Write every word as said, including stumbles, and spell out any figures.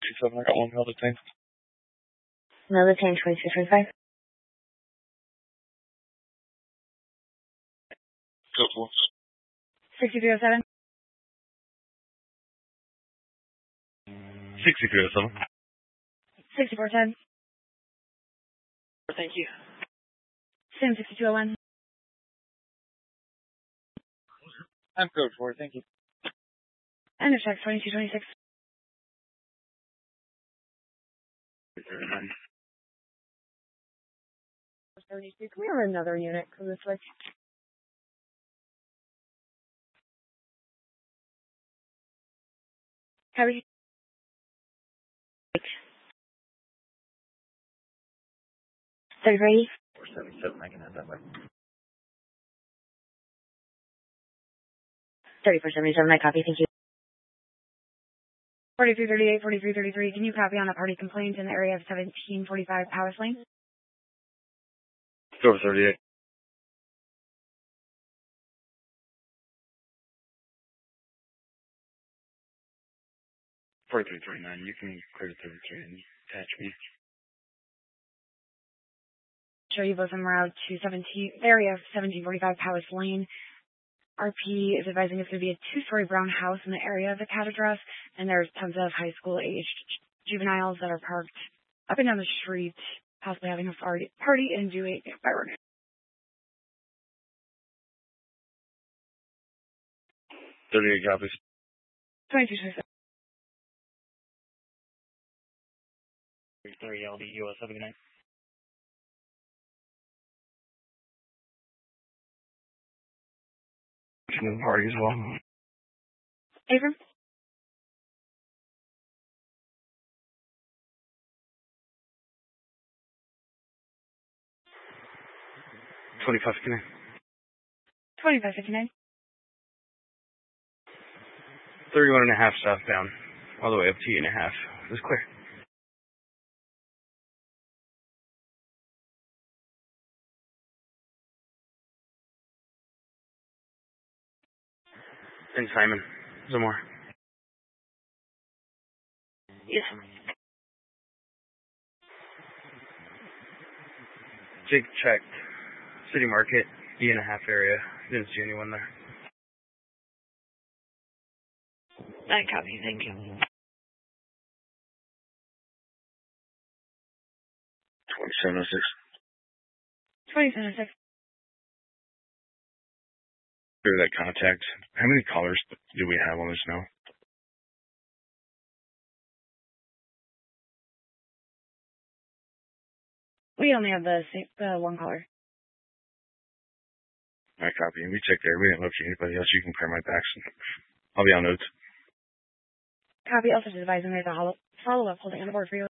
two seven, I got one male detained. Male detained twenty-six twenty-five. Go for sixty-three oh seven. sixty-three oh seven. sixty-four ten. Thank you. Sam sixty-two oh one. I'm code for it, thank you. End of check twenty-two twenty-six. seventy-two. Can we have another unit for this switch? Heavy. thirty-three. four seventy-seven, I can have that way. thirty-four seventy-seven, I copy, thank you. forty-three thirty-eight, forty-three thirty-three, can you copy on a party complaint in the area of seventeen forty-five Powers Lane? Go for thirty-eight. forty-three thirty-nine, you can clear to thirty-three and attach me. Show you both en route to seventeen, area of seventeen forty-five Powers Lane. R P is advising it's going to be a two-story brown house in the area of the cat address, and there's tons of high school-aged juveniles that are parked up and down the street, possibly having a party, party and doing fireworks. thirty-eight copies. twenty-two twenty-seven. three L D U S seventy-nine. The party as well. Abram? twenty-five fifty-nine. twenty-five fifty-nine. thirty-one and a half southbound, all the way up to eight and a half. It's clear. And Simon, Zamora. Yes. Jake checked City Market, E and a half area. Didn't see anyone there. I copy, thank you. twenty-seven oh six. twenty-seven oh six. Clear that contact. How many callers do we have on this now? We only have the same, uh, one caller. I copy. We checked there. We didn't look for anybody else. You can clear my backs. I'll be on notes. Copy, also just advising there's a follow-up holding on the board for you.